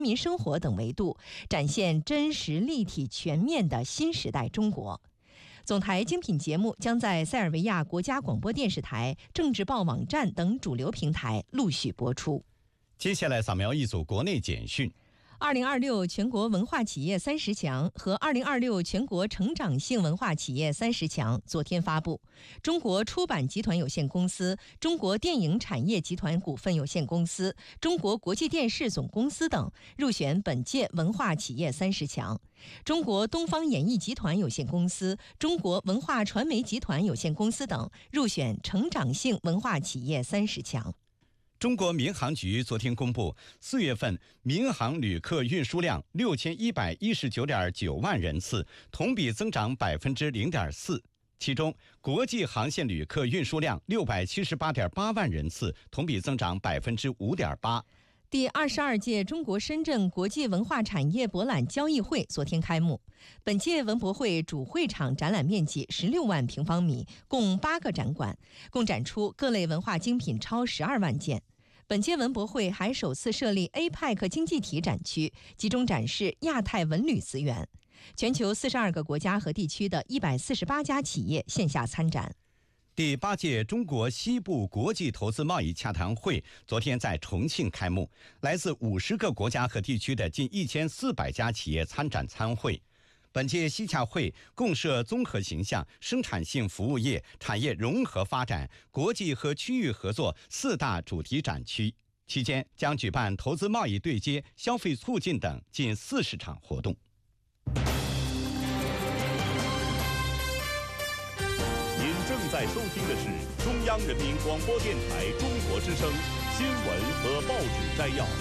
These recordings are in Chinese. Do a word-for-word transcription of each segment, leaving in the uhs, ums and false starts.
民生活等维度，展现真实、立体、全面的新时代中国。总台精品节目将在塞尔维亚国家广播电视台、政治报网站等主流平台陆续播出。 接下来扫描一组国内简讯。 二零二六全国文化企业三十强和二零二六全国成长性文化企业三十强昨天发布，中国出版集团有限公司、中国电影产业集团股份有限公司、中国国际电视总公司等入选本届文化企业三十强。中国东方演艺集团有限公司、中国文化传媒集团有限公司等入选成长性文化企业三十强。 中国民航局昨天公布，四月份民航旅客运输量六千一百一十九点九万人次，同比增长百分之零点四。其中，国际航线旅客运输量六百七十八点八万人次，同比增长百分之五点八。 第二十二届中国深圳国际文化产业博览交易会昨天开幕。本届文博会主会场展览面积十六万平方米，共八个展馆，共展出各类文化精品超十二万件。本届文博会还首次设立 A P E C 经济体展区，集中展示亚太文旅资源。全球四十二个国家和地区的一百四十八家企业线下参展。 第八届中国西部国际投资贸易洽谈会昨天在重庆开幕，来自五十个国家和地区的近一千四百家企业参展参会。本届西洽会共设综合形象、生产性服务业、产业融合发展、国际和区域合作四大主题展区，期间将举办投资贸易对接、消费促进等近四十场活动。 您正在收听的是中央人民广播电台中国之声新闻和报纸摘要。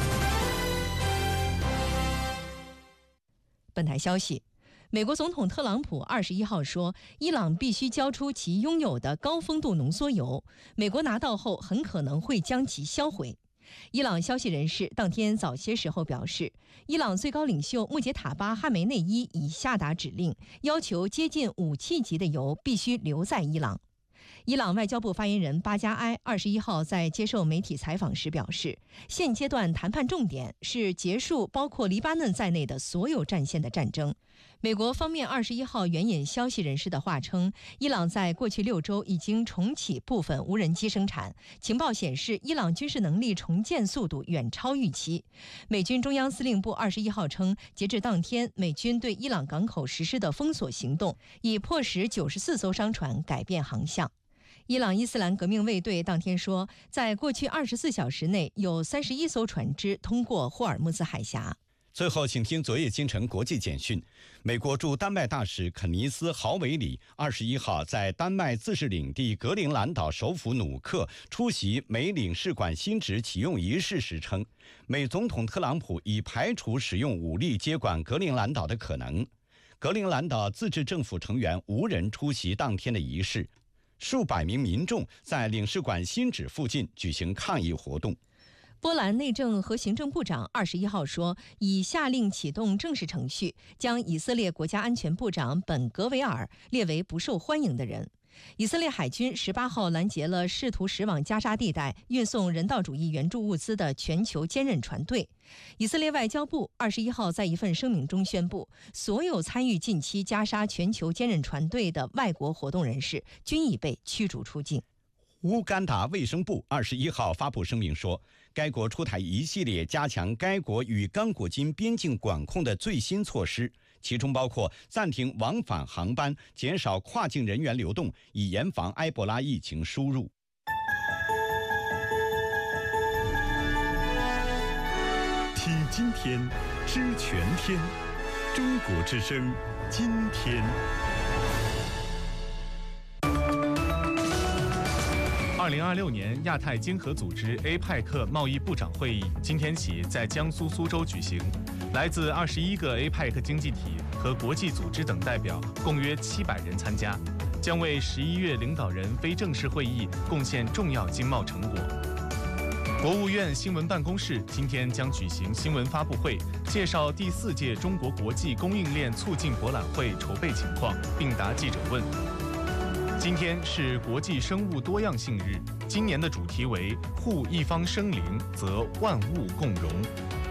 本台消息，美国总统特朗普二十一号说，伊朗必须交出其拥有的高丰度浓缩铀，美国拿到后很可能会将其销毁。伊朗消息人士当天早些时候表示，伊朗最高领袖穆杰塔巴·哈梅内伊已下达指令，要求接近武器级的铀必须留在伊朗。伊朗外交部发言人巴加埃二十一号在接受媒体采访时表示，现阶段谈判重点是结束包括黎巴嫩在内的所有战线的战争。美国方面二十一号援引消息人士的话称，伊朗在过去六周已经重启部分无人机生产，情报显示伊朗军事能力重建速度远超预期。美军中央司令部二十一号称，截至当天，美军对伊朗港口实施的封锁行动已迫使九十四艘商船改变航向。伊朗伊斯兰革命卫队当天说，在过去二十四小时内有三十一艘船只通过霍尔木兹海峡。 最后，请听昨夜今晨国际简讯。美国驻丹麦大使肯尼斯·豪维里二十一号在丹麦自治领地格陵兰岛首府努克出席美领事馆新址启用仪式时称，美总统特朗普已排除使用武力接管格陵兰岛的可能。格陵兰岛自治政府成员无人出席当天的仪式。数百名民众在领事馆新址附近举行抗议活动。 波兰内政和行政部长二十一号说，已下令启动正式程序，将以色列国家安全部长本格维尔列为不受欢迎的人。以色列海军十八号拦截了试图驶往加沙地带运送人道主义援助物资的全球坚韧船队。以色列外交部二十一号在一份声明中宣布，所有参与近期加沙全球坚韧船队的外国活动人士均已被驱逐出境。 乌干达卫生部二十一号发布声明说，该国出台一系列加强该国与刚果金边境管控的最新措施，其中包括暂停往返航班、减少跨境人员流动，以严防埃博拉疫情输入。 听今天，知全天，中国之声，今天。 二零二六年亚太经合组织 A P E C 贸易部长会议今天起在江苏苏州举行，来自二十一个 A P E C 经济体和国际组织等代表，共约七百人参加，将为十一月领导人非正式会议贡献重要经贸成果。国务院新闻办公室今天将举行新闻发布会，介绍第四届中国国际供应链促进博览会筹备情况，并答记者问。今天是国际生物多样性日，今年的主题为护一方生灵，则万物共荣。